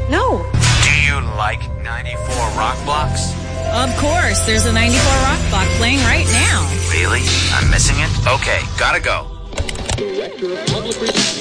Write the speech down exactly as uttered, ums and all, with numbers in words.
No. Do you like ninety-four Rock Blocks? Of course, there's a ninety-four Rock Block playing right now. Really? I'm missing it? Okay, gotta go. Director of Public Relations.